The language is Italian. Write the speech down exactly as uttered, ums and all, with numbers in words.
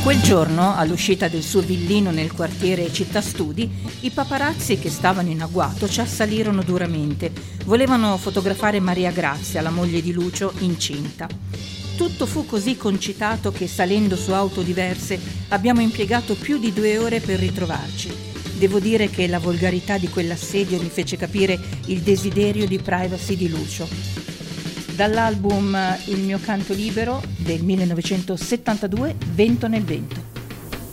Quel giorno, all'uscita del suo villino nel quartiere Città Studi, i paparazzi che stavano in agguato ci assalirono duramente. Volevano fotografare Maria Grazia, la moglie di Lucio, incinta. Tutto fu così concitato che, salendo su auto diverse, abbiamo impiegato più di due ore per ritrovarci. Devo dire che la volgarità di quell'assedio mi fece capire il desiderio di privacy di Lucio. Dall'album Il mio canto libero del millenovecentosettantadue, Vento nel vento.